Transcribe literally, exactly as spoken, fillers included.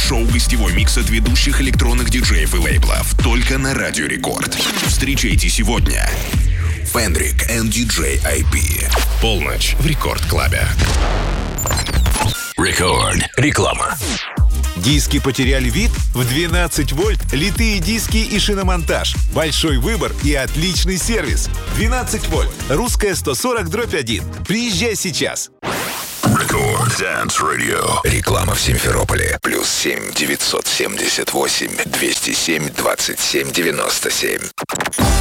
Шоу-гостевой микс от ведущих электронных диджеев и лейблов. Только на Радио Рекорд. Встречайте сегодня Фендрик and ди джей ай пи. Полночь в Рекорд-клабе. Рекорд. Реклама. Диски потеряли вид? В двенадцать вольт литые диски и шиномонтаж. Большой выбор и отличный сервис. двенадцать вольт. Русская сто сорок дробь один. Приезжай сейчас. Рекорд Dance Radio. Реклама в Симферополе. Плюс семь девятьсот семьдесят восемь двести семь двадцать семь девяносто семь.